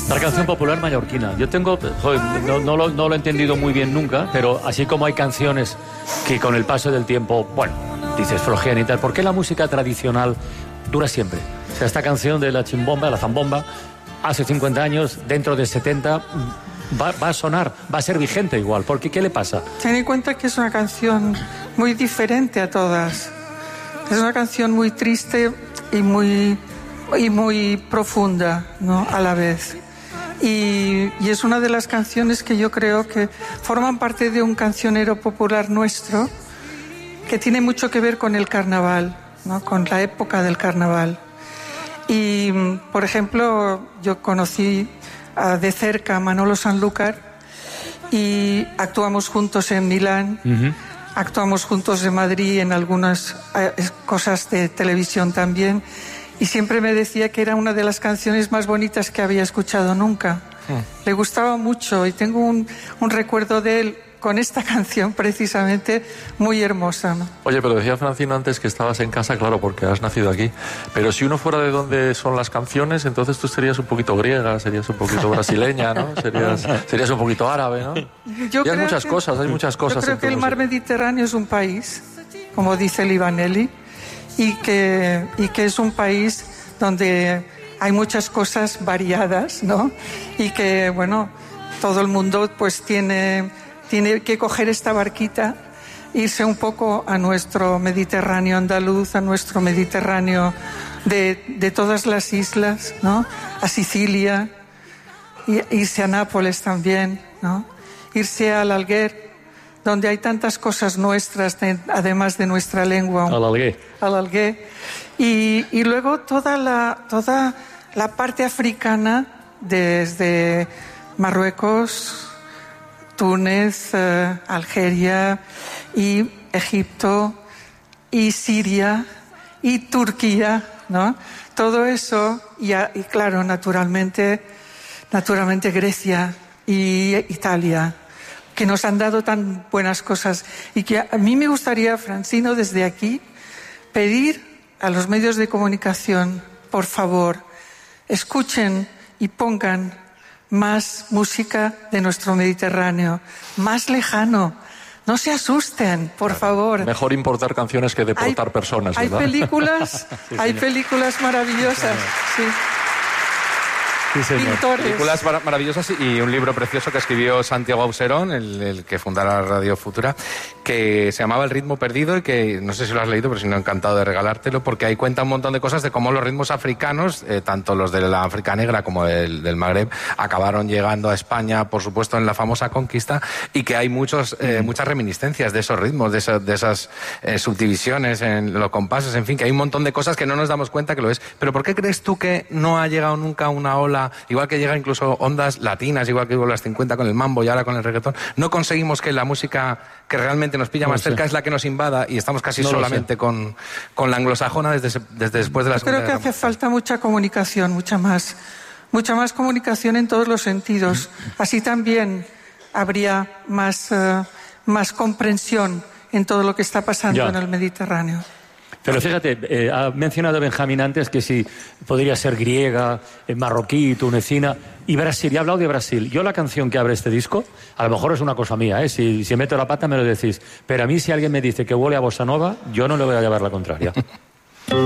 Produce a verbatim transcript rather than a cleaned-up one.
La canción popular mallorquina. Yo tengo, joder, no, no, lo, no lo he entendido muy bien nunca, pero así como hay canciones que con el paso del tiempo, bueno, dices flojean y tal, ¿por qué la música tradicional dura siempre? O sea, esta canción de la chimbomba, la zambomba, hace cincuenta años, dentro de setenta, va, va a sonar, va a ser vigente igual. ¿Por qué? ¿Qué le pasa? Ten en cuenta que es una canción muy diferente a todas. Es una canción muy triste y muy, y muy profunda, ¿no? A la vez. Y, y es una de las canciones que yo creo que forman parte de un cancionero popular nuestro que tiene mucho que ver con el carnaval, ¿no? Con la época del carnaval. Y, por ejemplo, yo conocí uh, de cerca a Manolo Sanlúcar y actuamos juntos en Milán, uh-huh. actuamos juntos en Madrid en algunas uh, cosas de televisión también. Y siempre me decía que era una de las canciones más bonitas que había escuchado nunca. Mm. Le gustaba mucho y tengo un, un recuerdo de él con esta canción precisamente muy hermosa, ¿no? Oye, pero decía Francino antes que estabas en casa, claro, porque has nacido aquí. Pero si uno fuera de donde son las canciones, entonces tú serías un poquito griega, serías un poquito brasileña, ¿no? Serías, serías un poquito árabe, ¿no? Yo y hay muchas que, cosas, hay muchas cosas. Yo creo que el mar Mediterráneo es un país, como dice Livaneli, y que, y que es un país donde hay muchas cosas variadas, ¿no? Y que, bueno, todo el mundo pues tiene, tiene que coger esta barquita, irse un poco a nuestro Mediterráneo andaluz, a nuestro Mediterráneo de, de todas las islas, ¿no? A Sicilia, y, irse a Nápoles también, ¿no? Irse al Alguer, donde hay tantas cosas nuestras, de, además de nuestra lengua. Al Alguer. Al Alguer. Y, y luego toda la, toda la parte africana, desde Marruecos, Túnez, eh, Algeria, y Egipto, y Siria, y Turquía, ¿no? Todo eso, y, y claro, naturalmente, naturalmente Grecia y Italia, que nos han dado tan buenas cosas y que a mí me gustaría, Francino, desde aquí, pedir a los medios de comunicación, por favor, escuchen y pongan más música de nuestro Mediterráneo, más lejano. No se asusten, por favor. Mejor importar canciones que deportar hay, personas, ¿verdad? Hay películas, sí, hay películas maravillosas, sí. Sí, pintores. Películas mar- maravillosas y un libro precioso que escribió Santiago Auserón, el, el que fundara Radio Futura, que se llamaba El ritmo perdido y que, no sé si lo has leído, pero si no, encantado de regalártelo, porque ahí cuenta un montón de cosas de cómo los ritmos africanos, eh, tanto los de la África Negra como del, del Magreb, acabaron llegando a España, por supuesto, en la famosa conquista, y que hay muchos, eh, muchas reminiscencias de esos ritmos, de, eso, de esas eh, subdivisiones en los compases, en fin, que hay un montón de cosas que no nos damos cuenta que lo es. Pero ¿por qué crees tú que no ha llegado nunca una ola, igual que llega incluso ondas latinas, igual que hubo las cincuenta con el mambo y ahora con el reggaetón? No conseguimos que la música que realmente nos pilla no más cerca es la que nos invada y estamos casi no solamente con, con la anglosajona desde, desde después de la Segunda Guerra Mundial. Creo que hace falta mucha comunicación, mucha más, mucha más comunicación en todos los sentidos. Así también habría más, uh, más comprensión en todo lo que está pasando ya en el Mediterráneo. Pero fíjate, eh, ha mencionado Benjamín antes que si podría ser griega, eh, marroquí, tunecina y Brasil. Y ha hablado de Brasil. Yo la canción que abre este disco, a lo mejor es una cosa mía, ¿eh? Si, si meto la pata me lo decís. Pero a mí si alguien me dice que huele a bossa nova, yo no le voy a llevar la contraria.